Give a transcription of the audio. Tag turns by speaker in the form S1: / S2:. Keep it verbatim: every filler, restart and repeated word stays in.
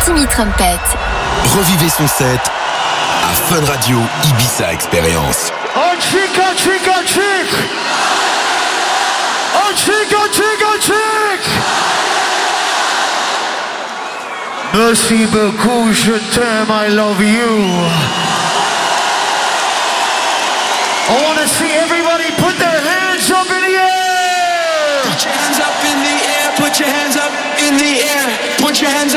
S1: Timmy Trumpet.
S2: Revivez son set à Fun Radio Ibiza Experience.
S3: Un chic, un chic, un chic. Un chic, un chic, un chic. Merci beaucoup, je t'aime, I love you. I want to see everybody put their hands up in the air.
S4: Put your hands up in the air. Put your hands up in the air. Put your hands up.